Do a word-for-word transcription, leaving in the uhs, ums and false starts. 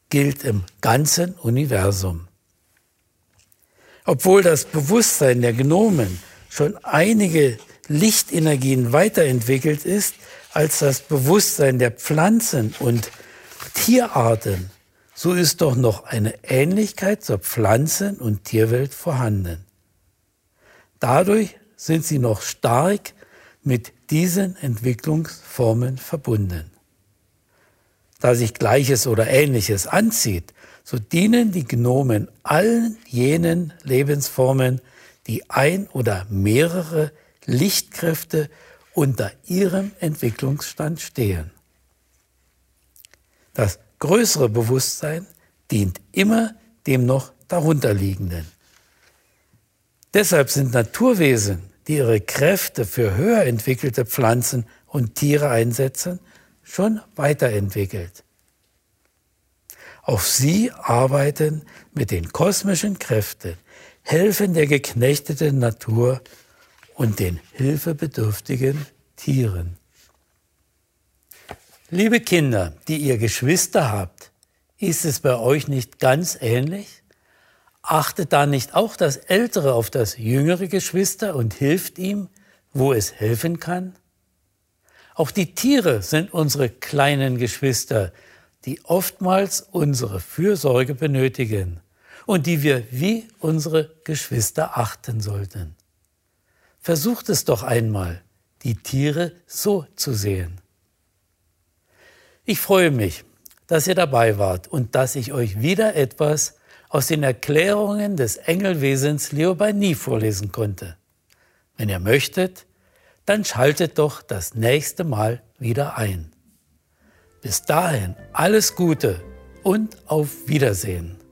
gilt im ganzen Universum. Obwohl das Bewusstsein der Gnomen schon einige Lichtenergien weiterentwickelt ist als das Bewusstsein der Pflanzen und Tierarten, so ist doch noch eine Ähnlichkeit zur Pflanzen- und Tierwelt vorhanden. Dadurch sind sie noch stark mit diesen Entwicklungsformen verbunden. Da sich Gleiches oder Ähnliches anzieht, so dienen die Gnomen allen jenen Lebensformen, die ein oder mehrere Lichtkräfte unter ihrem Entwicklungsstand stehen. Das größere Bewusstsein dient immer dem noch darunterliegenden. Deshalb sind Naturwesen, die ihre Kräfte für höher entwickelte Pflanzen und Tiere einsetzen, schon weiterentwickelt. Auch sie arbeiten mit den kosmischen Kräften, helfen der geknechteten Natur und den hilfebedürftigen Tieren. Liebe Kinder, die ihr Geschwister habt, ist es bei euch nicht ganz ähnlich? Achtet da nicht auch das ältere auf das jüngere Geschwister und hilft ihm, wo es helfen kann? Auch die Tiere sind unsere kleinen Geschwister, die oftmals unsere Fürsorge benötigen und die wir wie unsere Geschwister achten sollten. Versucht es doch einmal, die Tiere so zu sehen. Ich freue mich, dass ihr dabei wart und dass ich euch wieder etwas aus den Erklärungen des Engelwesens Liuba-Ni vorlesen konnte. Wenn ihr möchtet, dann schaltet doch das nächste Mal wieder ein. Bis dahin alles Gute und auf Wiedersehen.